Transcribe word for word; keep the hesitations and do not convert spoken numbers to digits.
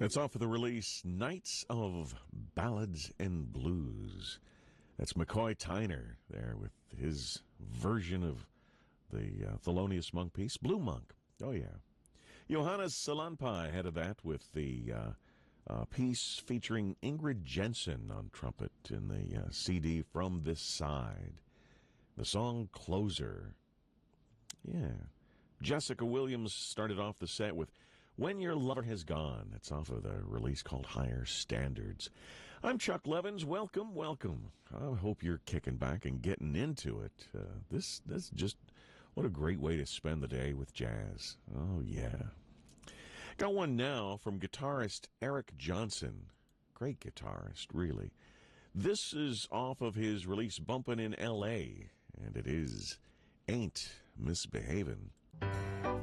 That's off of the release Nights of Ballads and Blues. That's McCoy Tyner there with his version of the uh, Thelonious Monk piece, Blue Monk. Oh, yeah. Johannes Salanpai ahead of that with the uh, uh, piece featuring Ingrid Jensen on trumpet in the uh, C D From This Side. The song Closer. Yeah. Jessica Williams started off the set with When Your Lover Has Gone. That's off of the release called Higher Standards. I'm Chuck Levins. Welcome, welcome. I hope you're kicking back and getting into it. Uh, this, this just, what a great way to spend the day with jazz. Oh, yeah. Got one now from guitarist Eric Johnson. Great guitarist, really. This is off of his release Bumpin' in L A, and it is Ain't Misbehavin'.